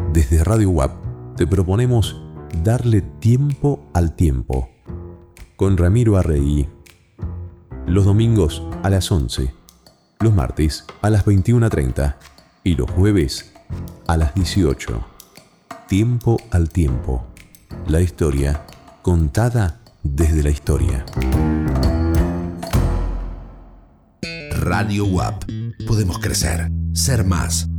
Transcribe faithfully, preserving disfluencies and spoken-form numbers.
Desde Radio U A P te proponemos darle tiempo al tiempo. Con Ramiro Arregui. Los domingos a las once, los martes a las veintiuna treinta y los jueves a las dieciocho. Tiempo al tiempo. La historia contada desde la historia. Radio U A P. Podemos crecer, ser más.